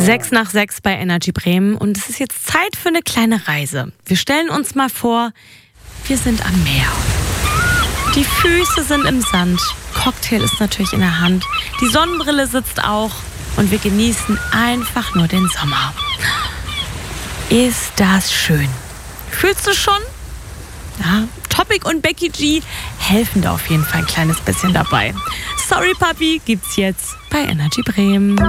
6 nach 6 bei Energy Bremen und es ist jetzt Zeit für eine kleine Reise. Wir stellen uns mal vor, wir sind am Meer. Die Füße sind im Sand, Cocktail ist natürlich in der Hand, die Sonnenbrille sitzt auch und wir genießen einfach nur den Sommer. Ist das schön? Fühlst du schon? Ja, Topic und Becky G helfen da auf jeden Fall ein kleines bisschen dabei. Sorry Papi gibt's jetzt bei Energy Bremen.